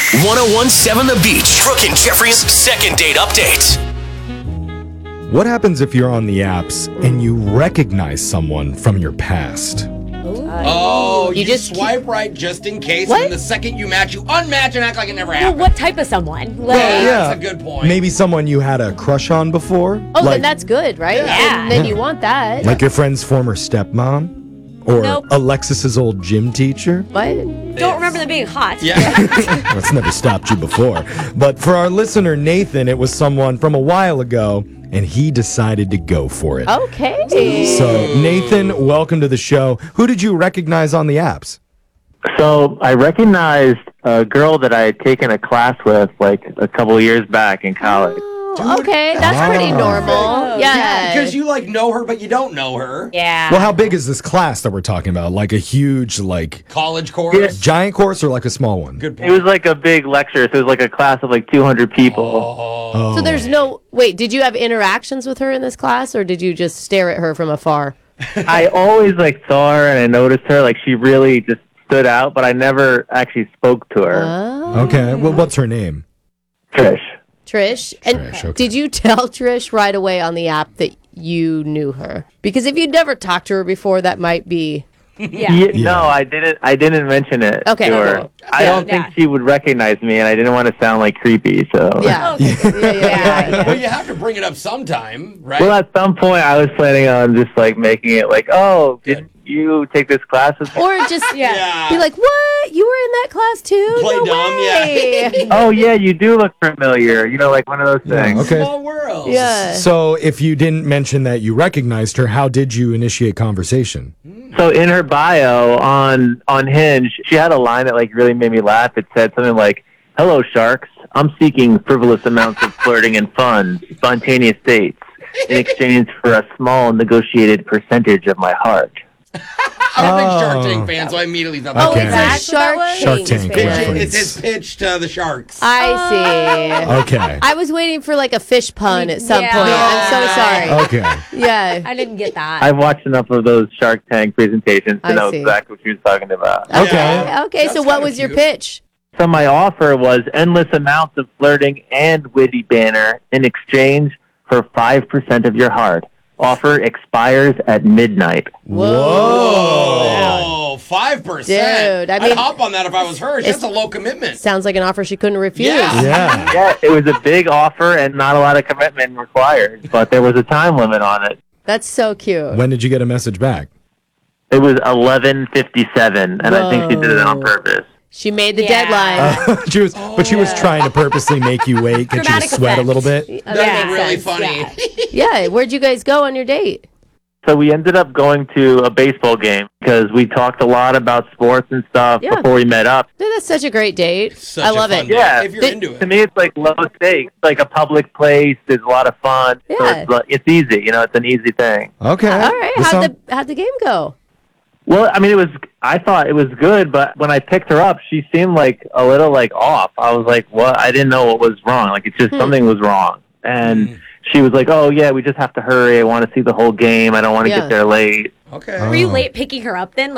1017 The Beach. Brooke and Jeffrey's second date update. What happens if you're on the apps and you recognize someone from your past? Oh, you just swipe right just in case, What? and then the second you match, you unmatch and act like it never Well, happened. what type of someone? Like, That's a good point. Maybe someone you had a crush on before? Oh, like, then that's good, right? Yeah. And then you want that. like your friend's former stepmom? Or Nope. Alexis's old gym teacher? What? don't remember them being hot. Yeah. That's never stopped you before. But for our listener, Nathan, it was someone from a while ago, and he decided to go for it. Okay. So, Nathan, welcome to the show. Who did you recognize on the apps? So I recognized a girl that I had taken a class with like a couple of years back in college. Okay, that's pretty normal. Yeah. Because you know her, but you don't know her. Yeah. Well, how big is this class that we're talking about? Like a huge, College course. giant course or like a small one? Good It point. was like a big lecture, so it was like a class of like 200 people. Oh. So there's no wait. Did you have interactions with her in this class, or did you just stare at her from afar? I always saw her and I noticed her, like she really just stood out, but I never actually spoke to her. Oh. Okay. Well, what's her name? Trish. Trish. And Trish, okay. did you tell Trish right away on the app that you knew her? Because if you'd never talked to her before, that might be. Yeah. No, I didn't mention it Okay, to her. cool. I don't think she would recognize me, and I didn't want to sound like creepy. So Yeah. Okay. Yeah. Well, you have to bring it up sometime, right? Well, at some point, I was planning on just making it oh, did you take this class with me? Or just Yeah. be like, what? You were in that class too? Play No dumb, way. Oh yeah, you do look familiar. Like one of those things. Okay. Small world. Yeah. So if you didn't mention that you recognized her, how did you initiate conversation? So in her bio on Hinge, she had a line that really made me laugh. It said something like, "Hello, sharks. I'm seeking frivolous amounts of flirting and fun, spontaneous dates, in exchange for a small negotiated percentage of my heart." I'm a big Shark Tank fan, so I immediately thought Oh, Okay. it's That's a what that Shark was? Shark Tank fan. reference. It's pitched to the Sharks. I see. Okay. I was waiting for a fish pun at some Yeah. point. I'm so sorry. Okay. Yeah. I didn't get that. I've watched enough of those Shark Tank presentations to I know see. exactly what she was talking about. Okay. Yeah. Okay, so That's what kinda was your cute. pitch? So my offer was endless amounts of flirting and witty banter in exchange for 5% of your heart. Offer expires at midnight. Oh, 5%. Dude, I I'd mean- hop on that if I was her. That's a low commitment. Sounds like an offer she couldn't refuse. Yeah. Yeah. Yeah, it was a big offer and not a lot of commitment required, but there was a time limit on it. That's so cute. When did you get a message back? It was 11:57, and I think she did it on Whoa. purpose. She made the Yeah. deadline. She was trying to purposely make you wait, get you to Dramatic sweat a effect. little bit. That'd Yeah. be really Makes funny. Yeah, where'd you guys go on your date? So we ended up going to a baseball game because we talked a lot about sports and stuff Yeah. before we met up. Dude, that's such a great date. Such I a love fun it. date, Yeah. if you're Th- into To it. me, it's low stakes, a public place. There's a lot of fun. Yeah. So it's easy. It's an easy thing. Okay. All right, This sound- how'd the game go? Well, I mean, I thought it was good, but when I picked her up, she seemed a little off. I was like, what? I didn't know what was wrong. It's just something was wrong. And she was like, oh, yeah, we just have to hurry. I want to see the whole game. I don't want to Yeah. get there late. Okay. Were you late picking her up then?